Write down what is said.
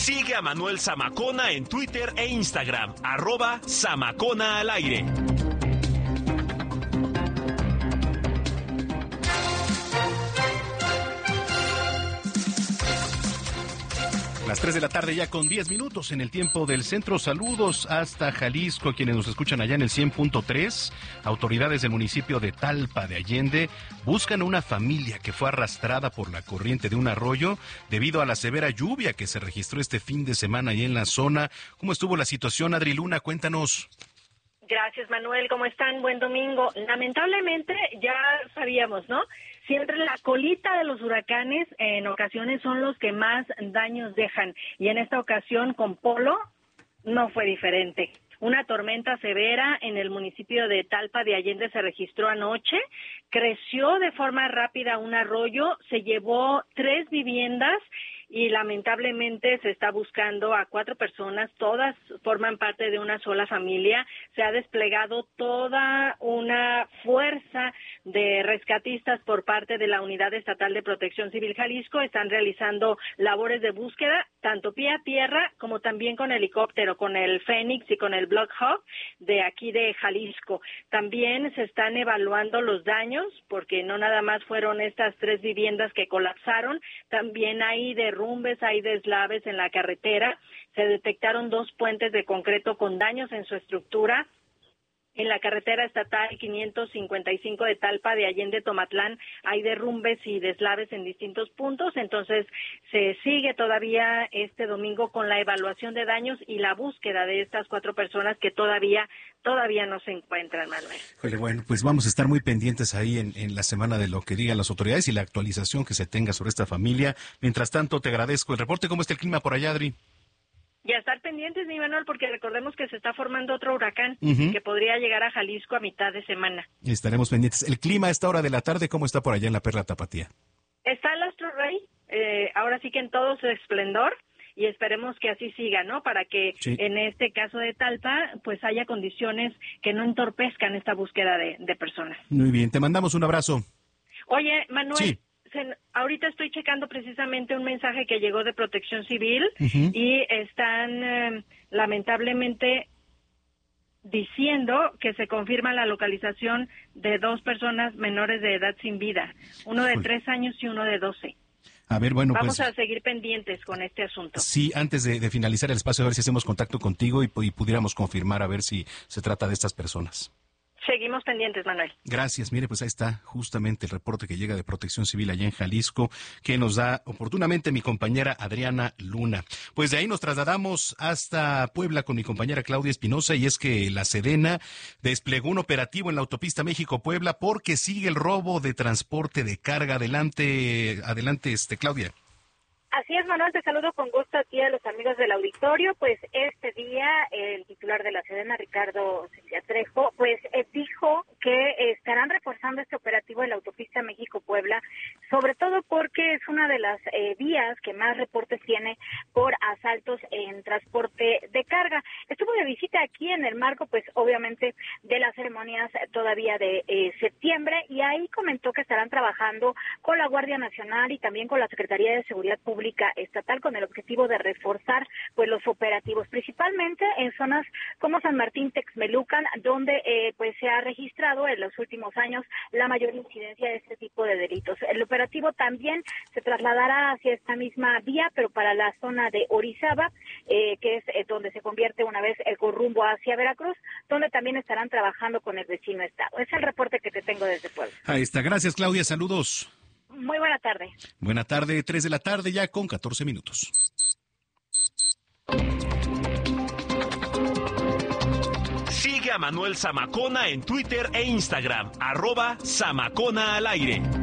Sigue a Manuel Zamacona en Twitter e Instagram, @Zamacona al aire. Las 3 de la tarde ya con 10 minutos en el tiempo del centro. Saludos hasta Jalisco, quienes nos escuchan allá en el 100.3. Autoridades del municipio de Talpa de Allende buscan a una familia que fue arrastrada por la corriente de un arroyo debido a la severa lluvia que se registró este fin de semana ahí en la zona. ¿Cómo estuvo la situación, Adri Luna? Cuéntanos. Gracias, Manuel. ¿Cómo están? Buen domingo. Lamentablemente, ya sabíamos, ¿no? Siempre la colita de los huracanes en ocasiones son los que más daños dejan. Y en esta ocasión con Polo no fue diferente. Una tormenta severa en el municipio de Talpa de Allende se registró anoche. Creció de forma rápida un arroyo, se llevó 3 viviendas y lamentablemente se está buscando a 4 personas, todas forman parte de una sola familia. Se ha desplegado toda una fuerza de rescatistas por parte de la Unidad Estatal de Protección Civil Jalisco. Están realizando labores de búsqueda, tanto pie a tierra como también con helicóptero, con el Fénix y con el Black Hawk de aquí de Jalisco. También se están evaluando los daños, porque no nada más fueron estas 3 viviendas que colapsaron, también hay derrumbes, hay deslaves en la carretera. Se detectaron 2 puentes de concreto con daños en su estructura. En la carretera estatal 555 de Talpa de Allende Tomatlán hay derrumbes y deslaves en distintos puntos, entonces se sigue todavía este domingo con la evaluación de daños y la búsqueda de estas 4 personas que todavía no se encuentran, Manuel. Bueno, pues vamos a estar muy pendientes ahí en la semana de lo que digan las autoridades y la actualización que se tenga sobre esta familia. Mientras tanto, te agradezco el reporte. ¿Cómo está el clima por allá, Adri? Y a estar pendientes, mi Manuel, porque recordemos que se está formando otro huracán que podría llegar a Jalisco a mitad de semana. Estaremos pendientes. El clima a esta hora de la tarde, ¿cómo está por allá en la Perla Tapatía? Está el Astro Rey, ahora sí que en todo su esplendor, y esperemos que así siga, ¿no? Para que en este caso de Talpa, pues haya condiciones que no entorpezcan esta búsqueda de personas. Muy bien, te mandamos un abrazo. Oye, Manuel. Sí. Ahorita estoy checando precisamente un mensaje que llegó de Protección Civil y están lamentablemente diciendo que se confirma la localización de 2 personas menores de edad sin vida, uno de 3 años y uno de 12. A ver, bueno, Vamos a seguir pendientes con este asunto. Sí, antes de finalizar el espacio, a ver si hacemos contacto contigo y pudiéramos confirmar a ver si se trata de estas personas. Seguimos pendientes, Manuel. Gracias. Mire, pues ahí está justamente el reporte que llega de Protección Civil allá en Jalisco, que nos da oportunamente mi compañera Adriana Luna. Pues de ahí nos trasladamos hasta Puebla con mi compañera Claudia Espinosa, y es que la Sedena desplegó un operativo en la autopista México-Puebla porque sigue el robo de transporte de carga. Adelante, Claudia. Así es, Manuel, te saludo con gusto a ti a los amigos del auditorio. Pues este día el titular de la Sedena, Ricardo Trejo, pues dijo que estarán reforzando este operativo en la autopista México-Puebla, sobre todo porque es una de las vías que más reportes tiene por asaltos en transporte de carga. Estuvo de visita aquí en el marco, pues obviamente, de las ceremonias todavía de septiembre, y ahí comentó que estarán trabajando con la Guardia Nacional y también con la Secretaría de Seguridad Pública Estatal con el objetivo de reforzar pues los operativos, principalmente en zonas como San Martín, Texmelucan, donde pues se ha registrado en los últimos años la mayor incidencia de este tipo de delitos. El operativo también se trasladará hacia esta misma vía, pero para la zona de Orizaba, que es donde se convierte una vez el rumbo hacia Veracruz, donde también estarán trabajando con el vecino estado. Es el reporte que te tengo desde Puebla. Ahí está. Gracias, Claudia. Saludos. Muy buena tarde. Buena tarde, 3 de la tarde ya con 14 minutos. Sigue a Manuel Zamacona en Twitter e Instagram, @Zamacona al aire.